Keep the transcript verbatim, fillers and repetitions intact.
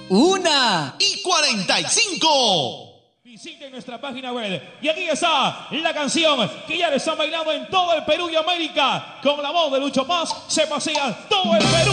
una y cuarenta y cinco. Visiten nuestra página web. Y aquí está la canción que ya le están bailando en todo el Perú y América. Con la voz de Lucho Paz se pasea todo el Perú.